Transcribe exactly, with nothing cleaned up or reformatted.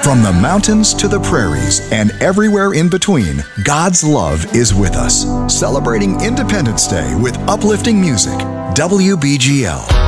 From the mountains to the prairies and everywhere in between, God's love is with us. Celebrating Independence Day with uplifting music. W B G L.